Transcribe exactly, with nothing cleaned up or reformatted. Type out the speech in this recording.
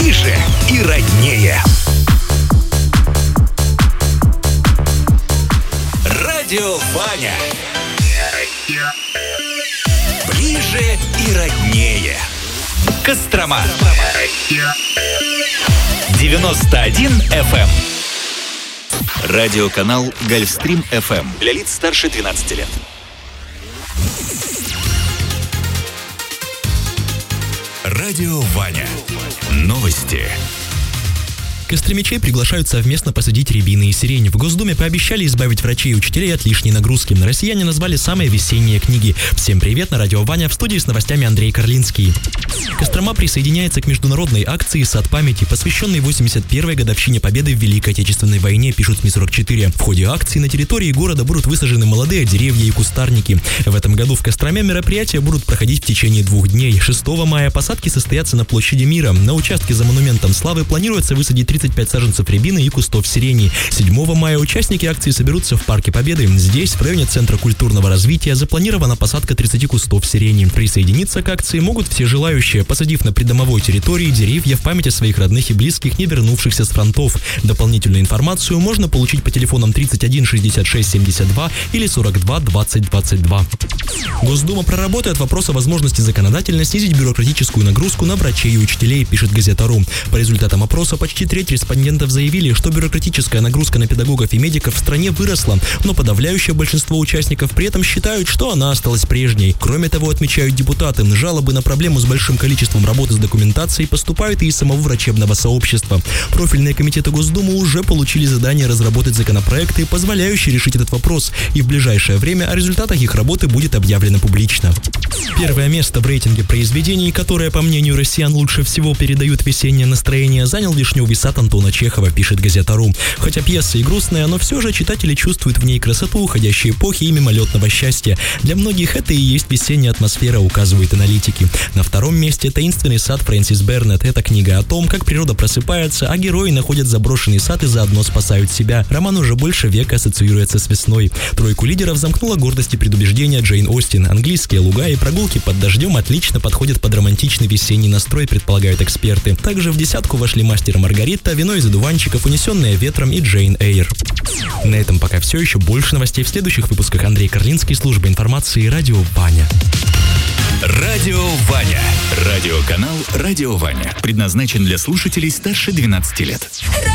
ближе и роднее. Радио Ваня. Ближе и роднее. Кострома. девяносто один эф эм. Радиоканал Гольфстрим эф эм для лиц старше двенадцати лет. Радио Ваня. Новости. Костромичей приглашают совместно посадить рябины и сирень. В Госдуме пообещали избавить врачей и учителей от лишней нагрузки. Россияне назвали самые весенние книги. Всем привет, на Радио Ваня, в студии с новостями Андрей Карлинский. Кострома присоединяется к международной акции «Сад памяти», посвященной восемьдесят первой годовщине победы в Великой Отечественной войне, пишут эс эм и сорок четыре. В ходе акции на территории города будут высажены молодые деревья и кустарники. В этом году в Костроме мероприятия будут проходить в течение двух дней. шестого мая посадки состоятся на площади Мира. На участке за монументом Славы планируется высадить тридцать пять саженцев рябины и кустов сирени. седьмого мая участники акции соберутся в Парке Победы. Здесь, в районе Центра культурного развития, запланирована посадка тридцати кустов сирени. Присоединиться к акции могут все желающие, посадив на придомовой территории деревья в память о своих родных и близких, не вернувшихся с фронтов. Дополнительную информацию можно получить по телефонам тридцать один шестьдесят шесть семьдесят два или сорок два двадцать двадцать два. Госдума проработает вопрос о возможности законодательно снизить бюрократическую нагрузку на врачей и учителей, пишет Газета.ру. По результатам опроса почти треть респондентов заявили, что бюрократическая нагрузка на педагогов и медиков в стране выросла, но подавляющее большинство участников при этом считают, что она осталась прежней. Кроме того, отмечают депутаты, жалобы на проблему с большим количеством работы с документацией поступают и из самого врачебного сообщества. Профильные комитеты Госдумы уже получили задание разработать законопроекты, позволяющие решить этот вопрос, и в ближайшее время о результатах их работы будет объявлено публично. Первое место в рейтинге произведений, которые, по мнению россиян, лучше всего передают весеннее настроение, занял «Вишневый сад» Антона Чехова, пишет Газета.ру. Хотя пьеса и грустная, но все же читатели чувствуют в ней красоту уходящей эпохи и мимолетного счастья. Для многих это и есть весенняя атмосфера, указывают аналитики. На втором месте «Таинственный сад» Фрэнсис Бернет. Это книга о том, как природа просыпается, а герои находят заброшенный сад и заодно спасают себя. Роман уже больше века ассоциируется с весной. Тройку лидеров замкнула «Гордость и предубеждение» Джейн Остин. Английские луга и прогулки под дождем отлично подходят под романтичный весенний настрой, предполагают эксперты. Также в десятку вошли «Мастер и Маргарита», «Вино из одуванчиков», «Унесенные ветром» и «Джейн Эйр». На этом пока все. Еще больше новостей в следующих выпусках. Андрей Карлинский, служба информации, Радио Ваня. Радио Ваня. Радиоканал Радио Ваня. Предназначен для слушателей старше двенадцати лет.